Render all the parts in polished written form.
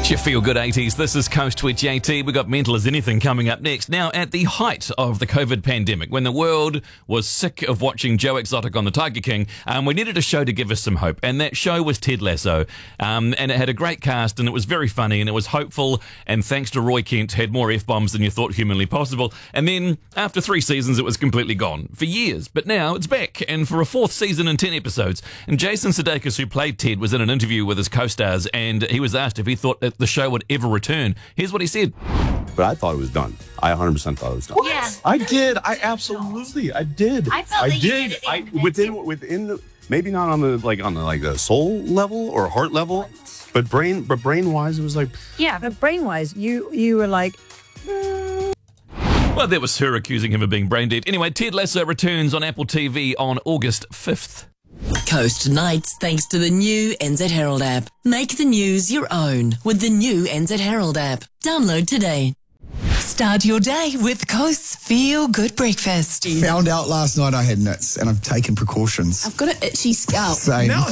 It's your Feel Good 80s. This is Coast with JT. We got Mental as Anything coming up next. Now, at the height of the COVID pandemic, when the world was sick of watching Joe Exotic on the Tiger King, we needed a show to give us some hope. And that show was Ted Lasso. And it had a great cast, and it was very funny, and it was hopeful. And thanks to Roy Kent, had more F-bombs than you thought humanly possible. And then, after 3 seasons, it was completely gone. For years. But now, it's back. And for a 4th season and 10 episodes. And Jason Sudeikis, who played Ted, was in an interview with his co-stars, and he was asked if he thought that the show would ever return. Here's what he said. But I thought it was done. I 100% thought it was done. What? Yeah. I did. I did. I felt that you did it within the, maybe not on the soul level or heart level, but brain wise, it was like. Yeah, but brain wise, you were like. Well, that was her accusing him of being brain dead. Anyway, Ted Lasso returns on Apple TV on August 5th. Coast Nights, thanks to the new NZ Herald app. Make the news your own with the new NZ Herald app. Download today. Start your day with Coast's Feel Good Breakfast. Found out last night I had nits and I've taken precautions. I've got an itchy scalp. Same. Tony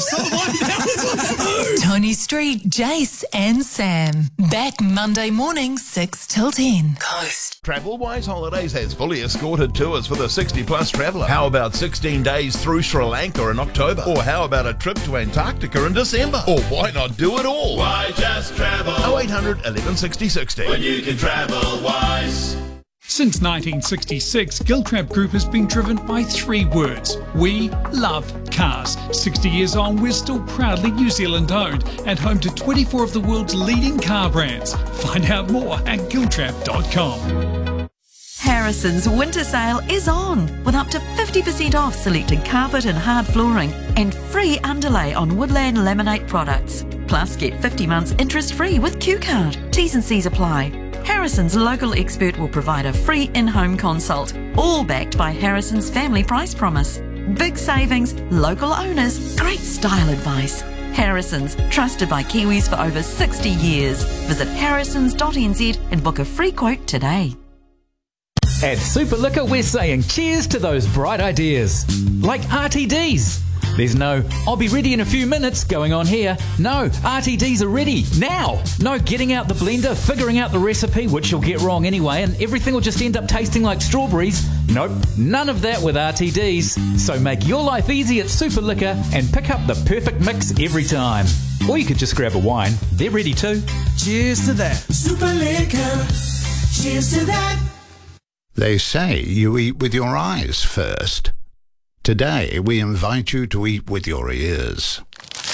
Street, Jace and Sam. Back Monday morning, 6 till 10. Coast. Travelwise Holidays has fully escorted tours for the 60-plus traveller. How about 16 days through Sri Lanka in October? Or how about a trip to Antarctica in December? Or why not do it all? Why just travel? 0800 11 60 60. When you can travel wise. Since 1966, Giltrap Group has been driven by 3 words. We love cars. 60 years on, we're still proudly New Zealand owned and home to 24 of the world's leading car brands. Find out more at giltrap.com. Harrison's winter sale is on with up to 50% off selected carpet and hard flooring and free underlay on Woodland Laminate products. Plus, get 50 months interest-free with Q-Card. T's and C's apply. Harrison's local expert will provide a free in-home consult, all backed by Harrison's family price promise. Big savings, local owners, great style advice. Harrison's, trusted by Kiwis for over 60 years. Visit harrisons.nz and book a free quote today. At Super Liquor, we're saying cheers to those bright ideas. Like RTDs. There's no, I'll be ready in a few minutes going on here. No, RTDs are ready now. No getting out the blender, figuring out the recipe, which you'll get wrong anyway, and everything will just end up tasting like strawberries. Nope, none of that with RTDs. So make your life easy at Super Liquor and pick up the perfect mix every time. Or you could just grab a wine. They're ready too. Cheers to that. Super Liquor. Cheers to that. They say you eat with your eyes first. Today, we invite you to eat with your ears.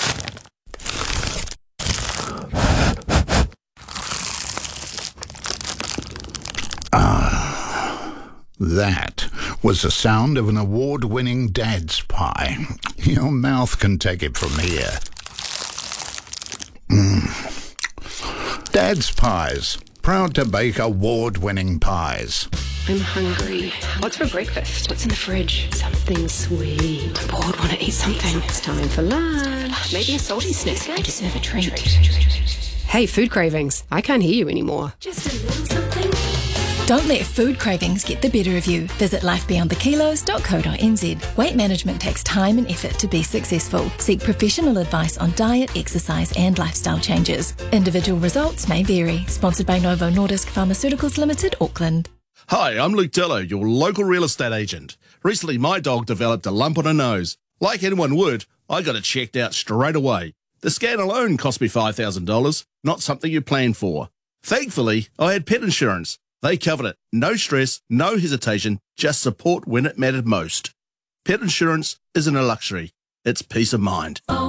That was the sound of an award-winning Dad's Pie. Your mouth can take it from here. Dad's Pies, proud to bake award-winning pies. I'm hungry. What's for breakfast? What's in the fridge? Something sweet. I'm bored, want to eat something. It's time for lunch. Maybe a salty snack. I deserve a treat. Hey, food cravings. I can't hear you anymore. Just a little something. Don't let food cravings get the better of you. Visit lifebeyondthekilos.co.nz. Weight management takes time and effort to be successful. Seek professional advice on diet, exercise and lifestyle changes. Individual results may vary. Sponsored by Novo Nordisk Pharmaceuticals Limited, Auckland. Hi, I'm Luke Dillo, your local real estate agent. Recently, my dog developed a lump on her nose. Like anyone would, I got it checked out straight away. The scan alone cost me $5,000, not something you plan for. Thankfully, I had pet insurance. They covered it. No stress, no hesitation, just support when it mattered most. Pet insurance isn't a luxury, it's peace of mind.